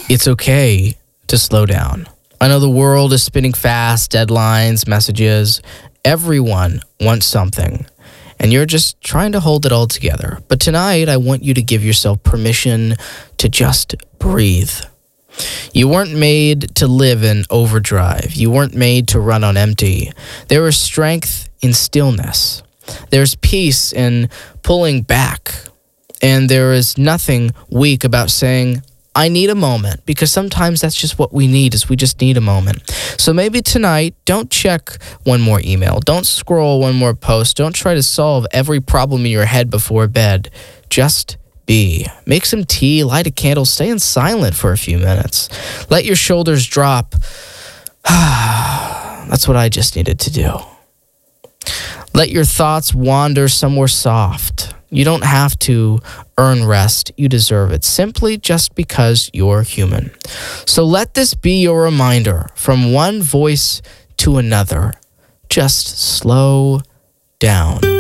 It's okay to slow down. I know the world is spinning fast, deadlines, messages. Everyone wants something, and you're just trying to hold it all together. But tonight, I want you to give yourself permission to just breathe. You weren't made to live in overdrive. You weren't made to run on empty. There is strength in stillness. There's peace in pulling back. And there is nothing weak about saying, I need a moment, because sometimes that's just what we need, is we just need a moment. So maybe tonight, don't check one more email. Don't scroll one more post. Don't try to solve every problem in your head before bed. Just be. Make some tea, light a candle, stay in silent for a few minutes. Let your shoulders drop. That's what I just needed to do. Let your thoughts wander somewhere soft. You don't have to earn rest. You deserve it, simply just because you're human. So let this be your reminder, from one voice to another. Just slow down.